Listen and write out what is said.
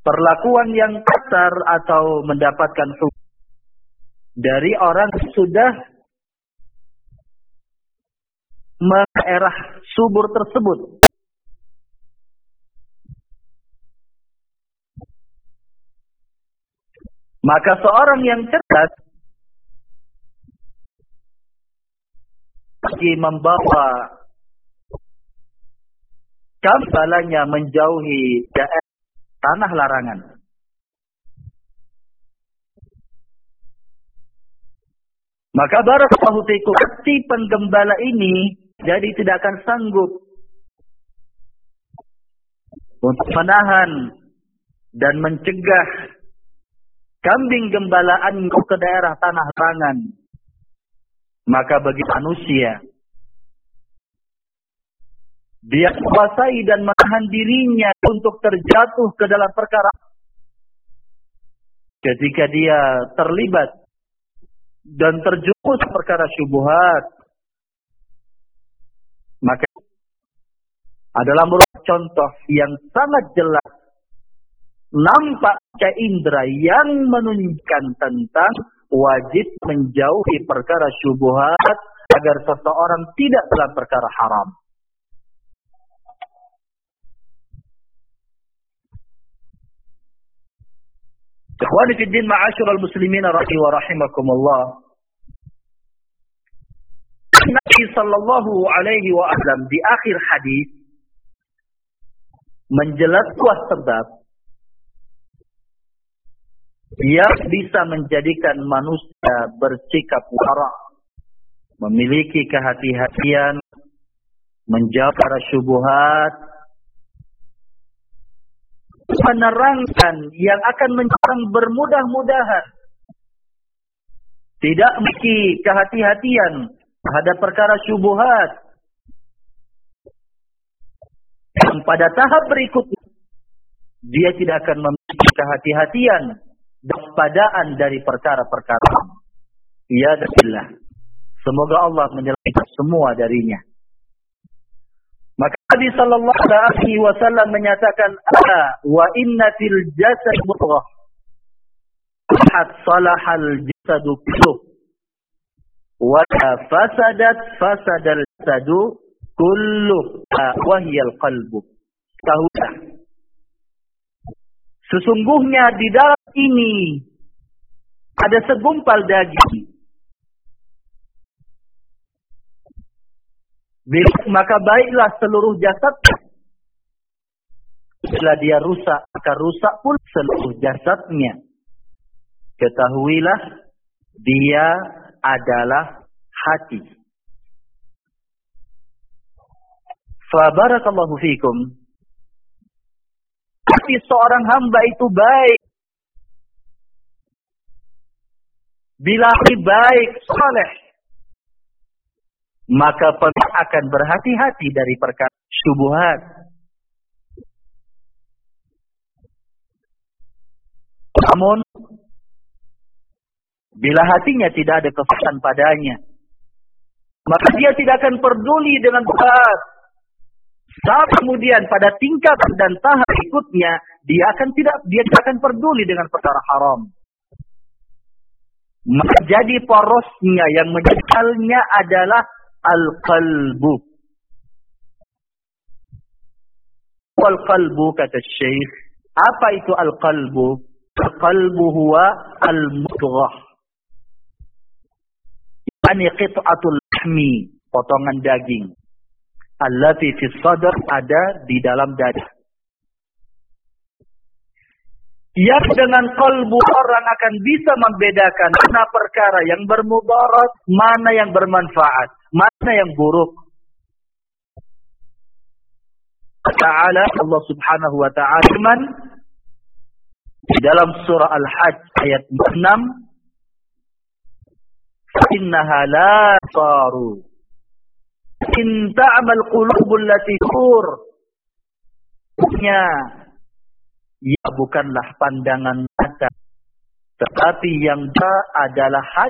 perlakuan yang kasar atau mendapatkan hukum dari orang sudah daerah subur tersebut. Maka seorang yang cerdas lagi membawa gambalannya menjauhi daerah tanah larangan. Maka barakallahu fikum, si penggembala ini jadi tidak akan sanggup untuk menahan dan mencegah kambing gembalaan ke daerah tanah larangan. Maka bagi manusia, dia menguasai dan menahan dirinya untuk terjatuh ke dalam perkara. Ketika dia terlibat dan terjerumus perkara syubhat, maka adalah merupakan contoh yang sangat jelas, nampak indera yang menunjukkan tentang wajib menjauhi perkara syubhat agar seseorang tidak dalam perkara haram. Ikhwani fi din, ma'asyiral muslimin rahimahi wa rahimakumullah. Nabi sallallahu alaihi wasallam di akhir hadis menjelaskan sebab yang bisa menjadikan manusia bersikap wara, memiliki kehati-hatian, menjauh para syubhat, menerangkan yang akan menjadi bermudah-mudahan, tidak memiliki kehati-hatian terhadap perkara syubhat, yang pada tahap berikutnya dia tidak akan memiliki kehati-hatian dan waspadaan dari perkara-perkara. Ya billah. Semoga Allah menyelamatkan semua darinya. Maka Nabi sallallahu alaihi wasallam menyatakan, "Ala wa inna fil jasad mudghah. Salahal jasadu kulluh. Wa fasadal jasadu kulluh. Wa hiyal qalbu." Tahulah, sesungguhnya di dalam ini ada segumpal daging. Maka baiklah seluruh jasad. Bila dia rusak, maka rusak pun seluruh jasadnya. Ketahuilah, dia adalah hati. Fabarakallahu fikum. Hati seorang hamba itu baik. Bila hati baik, saleh, maka akan berhati-hati dari perkara syubhat. Namun, bila hatinya tidak ada kefasan padanya, maka dia tidak akan peduli dengan syubhat. Saat kemudian pada tingkat dan tahap berikutnya, dia tidak akan peduli dengan perkara haram. Maka jadi porosnya yang menjelaskannya adalah al-qalbu. Wal-qalbu kata Syekh. Apa itu al-qalbu? Al-qalbu huwa al-mudghah. Yani qit'atul lahmi, potongan daging. Allati fi sadr, ada di dalam dada. Yang dengan kalbu orang akan bisa membedakan mana perkara yang bermudarat, mana yang bermanfaat, mana yang buruk. Ta'ala, Allah subhanahu wa ta'ala di dalam surah Al-Hajj ayat 6, "Innaha la taru in ta'mal qulubul lati tur." Ya, bukanlah pandangan mata, tetapi yang adalah hati